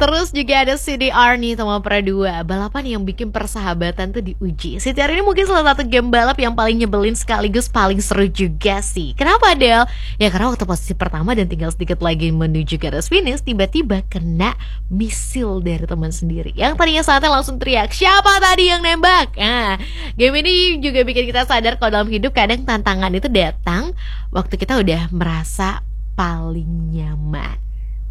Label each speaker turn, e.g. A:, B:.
A: Terus juga ada CDR nih sama Pradua, balapan yang bikin persahabatan tuh diuji. CDR ini mungkin salah satu game balap yang paling nyebelin sekaligus paling seru juga sih. Kenapa Del? Ya karena waktu posisi pertama dan tinggal sedikit lagi menuju garis finish, tiba-tiba kena misil dari teman sendiri. Yang tadinya saatnya langsung teriak, siapa tadi yang nembak? Nah, game ini juga bikin kita sadar kalau dalam hidup kadang tantangan itu datang waktu kita udah merasa paling nyaman.